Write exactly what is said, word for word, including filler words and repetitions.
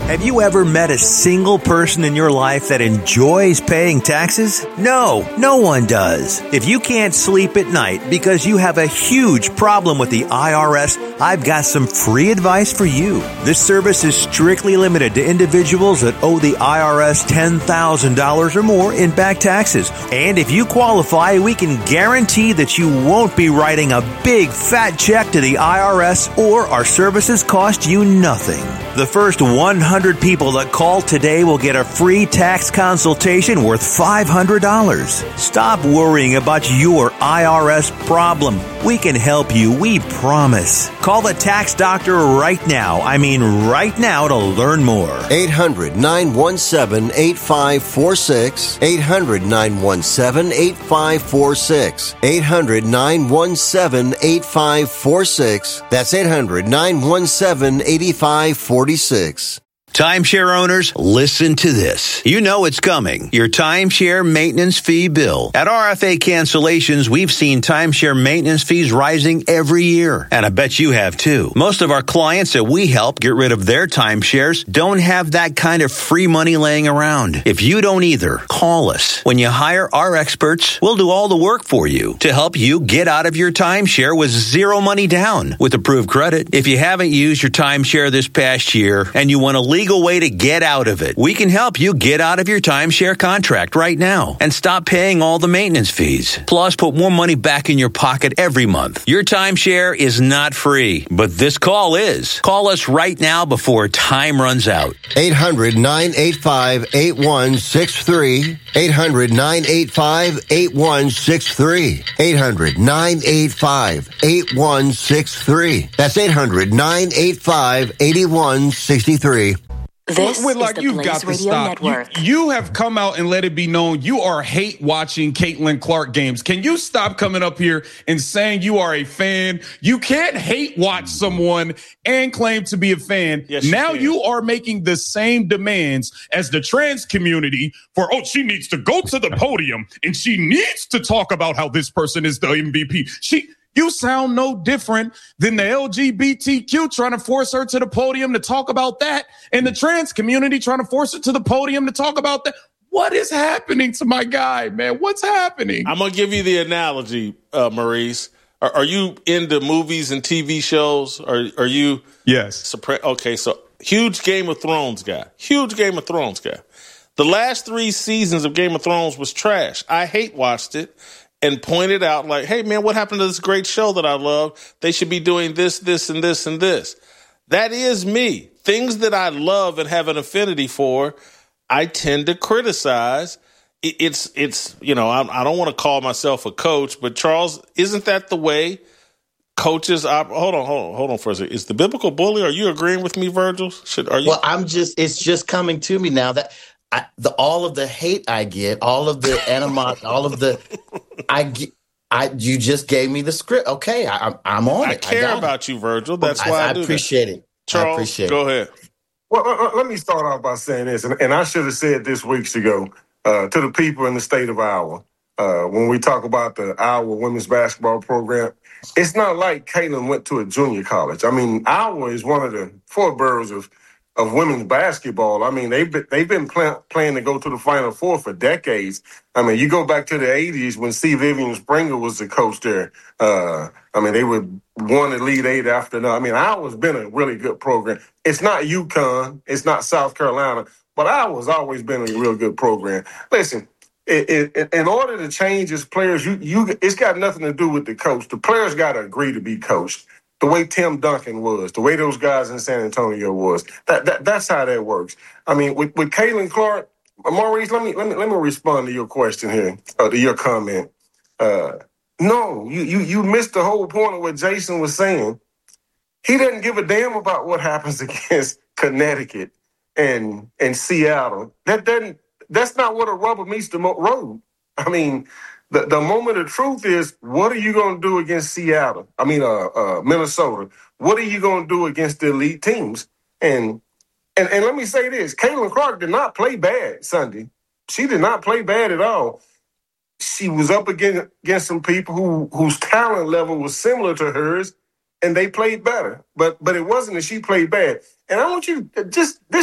Have you ever met a single person in your life that enjoys paying taxes? No, no one does. If you can't sleep at night because you have a huge problem with the I R S, I've got some free advice for you. This service is strictly limited to individuals that owe the I R S ten thousand dollars or more in back taxes. And if you qualify, we can guarantee that you won't be writing a big fat check to the I R S, or our services cost you nothing. The first one hundred people that call today will get a free tax consultation worth five hundred dollars. Stop worrying about your I R S problem. We can help you, we promise. Call the tax doctor right now. I mean right now to learn more. eight hundred, nine one seven, eight five four six. eight hundred, nine one seven, eight five four six. eight hundred, nine one seven, eight five four six. That's eight hundred, nine one seven, eight five four six. Timeshare owners, listen to this. You know it's coming. Your timeshare maintenance fee bill. At R F A Cancellations, we've seen timeshare maintenance fees rising every year. And I bet you have too. Most of our clients that we help get rid of their timeshares don't have that kind of free money laying around. If you don't either, call us. When you hire our experts, we'll do all the work for you to help you get out of your timeshare with zero money down with approved credit. If you haven't used your timeshare this past year and you want to leave way to get out of it, we can help you get out of your timeshare contract right now and stop paying all the maintenance fees. Plus, put more money back in your pocket every month. Your timeshare is not free, but this call is. Call us right now before time runs out. eight hundred, nine eight five, eight one six three. eight hundred, nine eight five, eight one six three. eight hundred, nine eight five, eight one six three. That's eight hundred, nine eight five, eight one six three. This With, like, is the you've Blaze got to Radio stop. You, Network. you have come out and let it be known you are hate watching Caitlin Clark games. Can you stop coming up here and saying you are a fan? You can't hate watch someone and claim to be a fan. Yes, you now can. you are making the same demands as the trans community for, oh, she needs to go to the podium and she needs to talk about how this person is the M V P. She... You sound no different than the L G B T Q trying to force her to the podium to talk about that, and the trans community trying to force her to the podium to talk about that. What is happening to my guy, man? What's happening? I'm going to give you the analogy, uh, Maurice. Are, are you into movies and T V shows? Are, are you? Yes. Supre- okay, so huge Game of Thrones guy. Huge Game of Thrones guy. The last three seasons of Game of Thrones was trash. I hate watched it. And pointed out like, hey, man, what happened to this great show that I love? They should be doing this, this, and this, and this. That is me. Things that I love and have an affinity for, I tend to criticize. It's, it's you know, I, I don't want to call myself a coach, but Charles, isn't that the way coaches op- hold on, hold on, hold on for a second. Is the biblical bully, are you agreeing with me, Virgil? Should, are you? Well, I'm just, it's just coming to me now that I, the all of the hate I get, all of the animosity, all of the, I get, I you just gave me the script. Okay, I, I'm I'm on I it. care I about it. you, Virgil. That's I, why I, I do appreciate that. it. Charles, I appreciate go it. ahead. Well, uh, let me start off by saying this, and, and I should have said this weeks ago uh, to the people in the state of Iowa. Uh, when we talk about the Iowa women's basketball program, it's not like Caitlin went to a junior college. I mean, Iowa is one of the four boroughs of of women's basketball. I mean, they've been, they've been play, playing to go to the Final Four for decades. I mean, you go back to the eighties when C. Vivian Springer was the coach there. Uh, I mean, they would won the Elite Eight after that. I mean, Iowa's been a really good program. It's not UConn. It's not South Carolina. But Iowa's always been a real good program. Listen, it, it, in order to change its players, you you it's got nothing to do with the coach. The players got to agree to be coached. The way Tim Duncan was, the way those guys in San Antonio was, that, that that's how that works. I mean, with, with Caitlin Clark, Maurice, let me let me let me respond to your question here, uh, to your comment. Uh, no, you you you missed the whole point of what Jason was saying. He doesn't give a damn about what happens against Connecticut and and Seattle. That doesn't. That's not what a rubber meets the road. I mean. The, the moment of truth is, what are you going to do against Seattle? I mean, uh, uh, Minnesota. What are you going to do against the elite teams? And, and and let me say this. Caitlin Clark did not play bad Sunday. She did not play bad at all. She was up against, against some people who whose talent level was similar to hers, and they played better. But but it wasn't that she played bad. And I want you to just, this